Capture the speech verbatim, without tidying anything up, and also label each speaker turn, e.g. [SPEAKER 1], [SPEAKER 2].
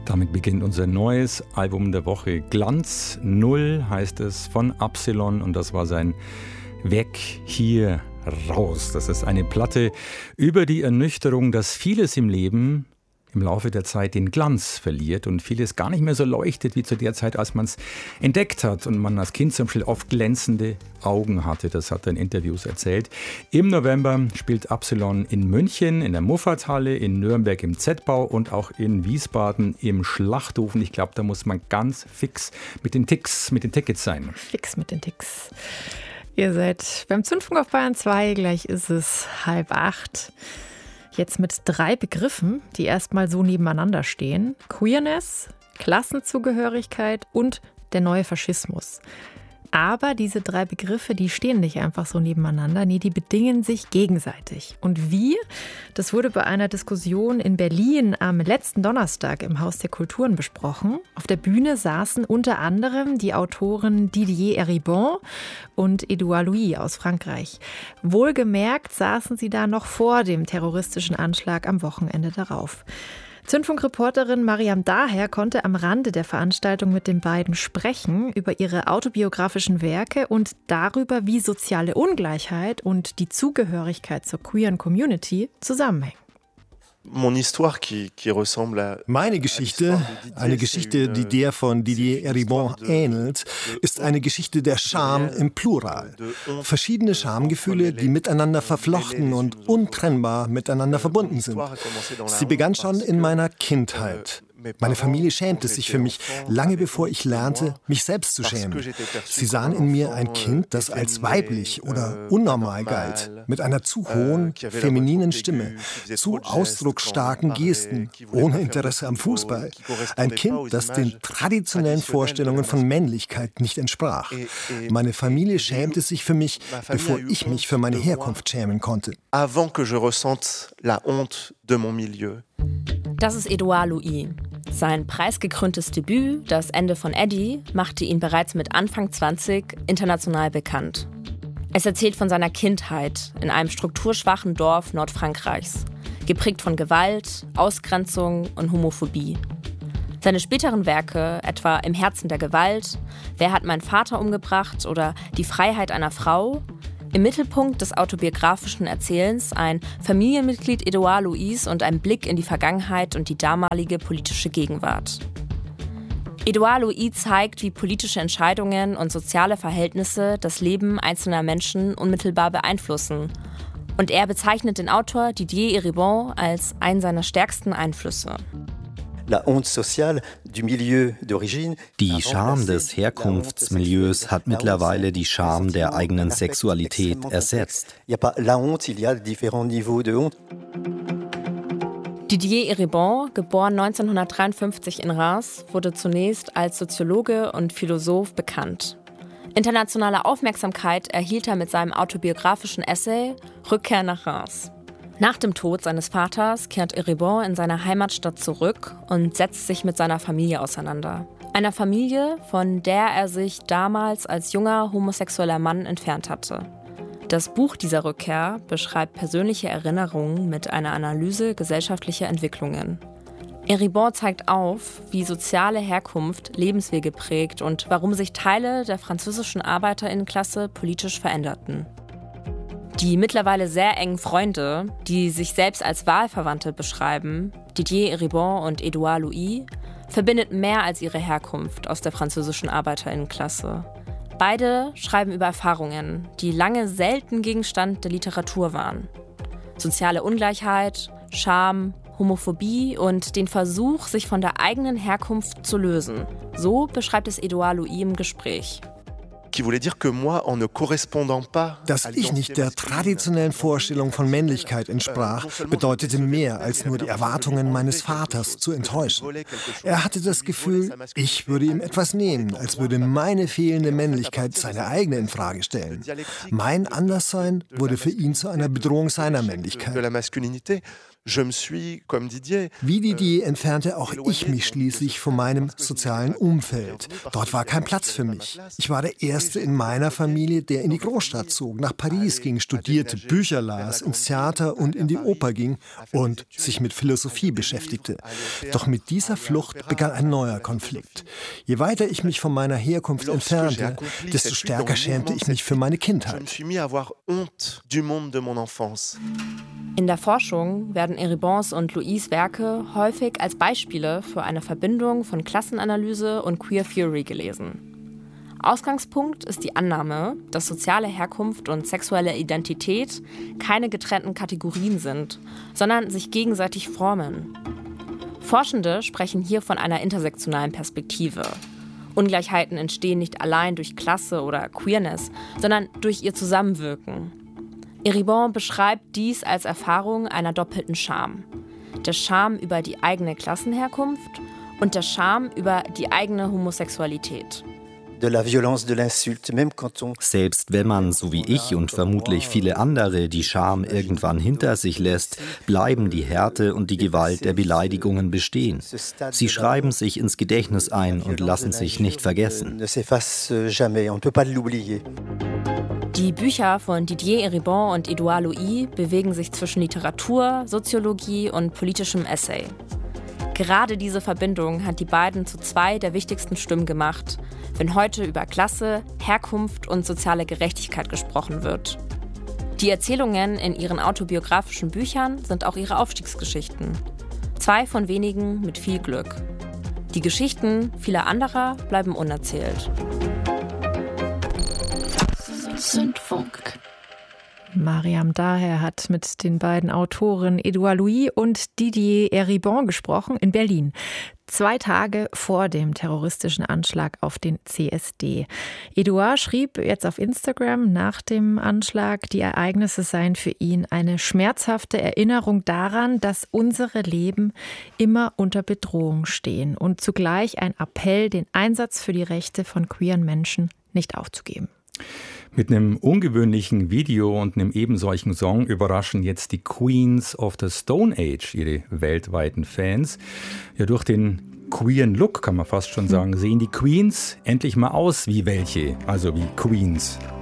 [SPEAKER 1] Damit beginnt unser neues Album der Woche. Glanz Null heißt es von Absilon und das war sein Weg hier raus. Das ist eine Platte über die Ernüchterung, dass vieles im Leben im Laufe der Zeit den Glanz verliert und vieles gar nicht mehr so leuchtet wie zu der Zeit, als man es entdeckt hat und man als Kind zum Beispiel oft glänzende Augen hatte. Das hat er in Interviews erzählt. Im November spielt Absilon in München in der Muffathalle, in Nürnberg im Z-Bau und auch in Wiesbaden im Schlachthofen. Ich glaube, da muss man ganz fix mit den Ticks, mit den Tickets sein.
[SPEAKER 2] Fix mit den Ticks. Ihr seid beim Zündfunk auf Bayern zwei, gleich ist es halb acht. Jetzt mit drei Begriffen, die erstmal so nebeneinander stehen. Queerness, Klassenzugehörigkeit und der neue Faschismus. Aber diese drei Begriffe, die stehen nicht einfach so nebeneinander, nee, die bedingen sich gegenseitig. Und wie? Das wurde bei einer Diskussion in Berlin am letzten Donnerstag im Haus der Kulturen besprochen. Auf der Bühne saßen unter anderem die Autoren Didier Eribon und Edouard Louis aus Frankreich. Wohlgemerkt saßen sie da noch vor dem terroristischen Anschlag am Wochenende darauf. Zündfunk-Reporterin Mariam Daher konnte am Rande der Veranstaltung mit den beiden sprechen über ihre autobiografischen Werke und darüber, wie soziale Ungleichheit und die Zugehörigkeit zur queeren Community zusammenhängen.
[SPEAKER 3] Meine Geschichte, eine Geschichte, die der von Didier Eribon ähnelt, ist eine Geschichte der Scham im Plural. Verschiedene Schamgefühle, die miteinander verflochten und untrennbar miteinander verbunden sind. Sie begann schon in meiner Kindheit. Meine Familie schämte sich für mich, lange bevor ich lernte, mich selbst zu schämen. Sie sahen in mir ein Kind, das als weiblich oder unnormal galt, mit einer zu hohen, femininen Stimme, zu ausdrucksstarken Gesten, ohne Interesse am Fußball. Ein Kind, das den traditionellen Vorstellungen von Männlichkeit nicht entsprach. Meine Familie schämte sich für mich, bevor ich mich für meine Herkunft schämen konnte.
[SPEAKER 4] Das ist Edouard Louis. Sein preisgekröntes Debüt, Das Ende von Eddie, machte ihn bereits mit Anfang zwanzig international bekannt. Es erzählt von seiner Kindheit in einem strukturschwachen Dorf Nordfrankreichs, geprägt von Gewalt, Ausgrenzung und Homophobie. Seine späteren Werke, etwa Im Herzen der Gewalt, Wer hat meinen Vater umgebracht oder Die Freiheit einer Frau, im Mittelpunkt des autobiografischen Erzählens ein Familienmitglied Edouard Louis und ein Blick in die Vergangenheit und die damalige politische Gegenwart. Edouard Louis zeigt, wie politische Entscheidungen und soziale Verhältnisse das Leben einzelner Menschen unmittelbar beeinflussen. Und er bezeichnet den Autor Didier Eribon als einen seiner stärksten Einflüsse.
[SPEAKER 5] Die Scham des Herkunftsmilieus hat mittlerweile die Scham der eigenen Sexualität ersetzt.
[SPEAKER 4] Didier Eribon, geboren neunzehnhundertdreiundfünfzig in Reims, wurde zunächst als Soziologe und Philosoph bekannt. Internationale Aufmerksamkeit erhielt er mit seinem autobiografischen Essay Rückkehr nach Reims. Nach dem Tod seines Vaters kehrt Eribon in seine Heimatstadt zurück und setzt sich mit seiner Familie auseinander. Einer Familie, von der er sich damals als junger homosexueller Mann entfernt hatte. Das Buch dieser Rückkehr beschreibt persönliche Erinnerungen mit einer Analyse gesellschaftlicher Entwicklungen. Eribon zeigt auf, wie soziale Herkunft Lebenswege prägt und warum sich Teile der französischen ArbeiterInnenklasse politisch veränderten. Die mittlerweile sehr engen Freunde, die sich selbst als Wahlverwandte beschreiben, Didier Eribon und Edouard Louis, verbindet mehr als ihre Herkunft aus der französischen ArbeiterInnenklasse. Beide schreiben über Erfahrungen, die lange selten Gegenstand der Literatur waren. Soziale Ungleichheit, Scham, Homophobie und den Versuch, sich von der eigenen Herkunft zu lösen. So beschreibt es Edouard Louis im Gespräch.
[SPEAKER 3] Dass ich nicht der traditionellen Vorstellung von Männlichkeit entsprach, bedeutete mehr als nur die Erwartungen meines Vaters zu enttäuschen. Er hatte das Gefühl, ich würde ihm etwas nehmen, als würde meine fehlende Männlichkeit seine eigene in Frage stellen. Mein Anderssein wurde für ihn zu einer Bedrohung seiner Männlichkeit. Wie Didier entfernte auch ich mich schließlich von meinem sozialen Umfeld. Dort war kein Platz für mich. Ich war der Erste in meiner Familie, der in die Großstadt zog, nach Paris ging, studierte, Bücher las, ins Theater und in die Oper ging und sich mit Philosophie beschäftigte. Doch mit dieser Flucht begann ein neuer Konflikt. Je weiter ich mich von meiner Herkunft entfernte, desto stärker schämte ich mich für meine Kindheit.
[SPEAKER 4] In der Forschung werden Eribons und Louis' Werke häufig als Beispiele für eine Verbindung von Klassenanalyse und Queer Theory gelesen. Ausgangspunkt ist die Annahme, dass soziale Herkunft und sexuelle Identität keine getrennten Kategorien sind, sondern sich gegenseitig formen. Forschende sprechen hier von einer intersektionalen Perspektive. Ungleichheiten entstehen nicht allein durch Klasse oder Queerness, sondern durch ihr Zusammenwirken. Eribon beschreibt dies als Erfahrung einer doppelten Scham. Der Scham über die eigene Klassenherkunft und der Scham über die eigene Homosexualität.
[SPEAKER 5] Selbst wenn man, so wie ich und vermutlich viele andere, die Scham irgendwann hinter sich lässt, bleiben die Härte und die Gewalt der Beleidigungen bestehen. Sie schreiben sich ins Gedächtnis ein und lassen sich nicht vergessen.
[SPEAKER 4] Die Bücher von Didier Eribon und Édouard Louis bewegen sich zwischen Literatur, Soziologie und politischem Essay. Gerade diese Verbindung hat die beiden zu zwei der wichtigsten Stimmen gemacht, wenn heute über Klasse, Herkunft und soziale Gerechtigkeit gesprochen wird. Die Erzählungen in ihren autobiografischen Büchern sind auch ihre Aufstiegsgeschichten. Zwei von wenigen mit viel Glück. Die Geschichten vieler anderer bleiben unerzählt.
[SPEAKER 2] Zündfunk. Mariam Daher hat mit den beiden Autoren Édouard Louis und Didier Eribon gesprochen in Berlin. Zwei Tage vor dem terroristischen Anschlag auf den C S D. Édouard schrieb jetzt auf Instagram nach dem Anschlag, die Ereignisse seien für ihn eine schmerzhafte Erinnerung daran, dass unsere Leben immer unter Bedrohung stehen und zugleich ein Appell, den Einsatz für die Rechte von queeren Menschen nicht aufzugeben.
[SPEAKER 1] Mit einem ungewöhnlichen Video und einem ebensolchen Song überraschen jetzt die Queens of the Stone Age ihre weltweiten Fans. Ja, durch den queeren Look, kann man fast schon sagen, sehen die Queens endlich mal aus wie welche, also wie Queens.